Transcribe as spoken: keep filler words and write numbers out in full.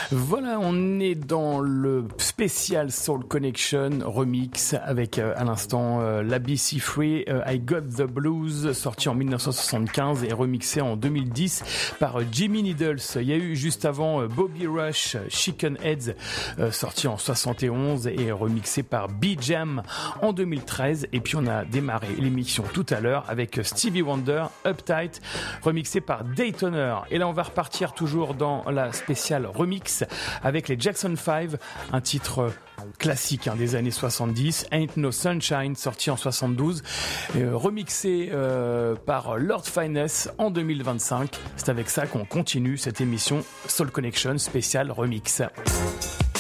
Voilà, on est dans le spécial Soul Connection remix avec euh, à l'instant euh, la B C Free, euh, I Got the Blues, sorti en dix-neuf cent soixante-quinze et remixé en deux mille dix par euh, Jimmy Needles. Il y a eu juste avant euh, Bobby Rush, Chicken Heads, euh, sorti en soixante et onze et remixé par B-Jam en deux mille treize. Et puis on a démarré l'émission tout à l'heure avec Stevie Wonder, Uptight, remixé par Daytoner. Et là on va repartir toujours dans la spéciale remix avec les Jackson five, un titre classique hein, des années soixante-dix, Ain't No Sunshine, sorti en soixante-douze, euh, remixé euh, par Lord Finesse en deux mille vingt-cinq. C'est avec ça qu'on continue cette émission Soul Connection spéciale remix.